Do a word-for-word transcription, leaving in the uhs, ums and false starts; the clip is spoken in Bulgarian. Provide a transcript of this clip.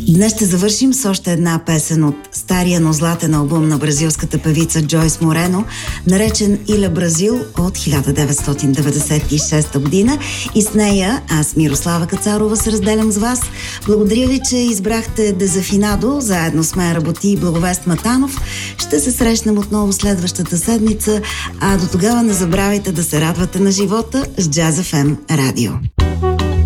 Днес ще завършим с още една песен от стария, но златен албум на бразилската певица Джойс Морено, наречен Иля Бразил от хиляда деветстотин деветдесет и шеста година. И с нея аз, Мирослава Кацарова, се разделям с вас. Благодаря ви, че избрахте Дезафинадо. Заедно с мен работи и Благовест Матанов. Ще се срещнем отново следващата седмица, а до тогава не забравяйте да се радвате на живота с Джаз Еф Ем Радио.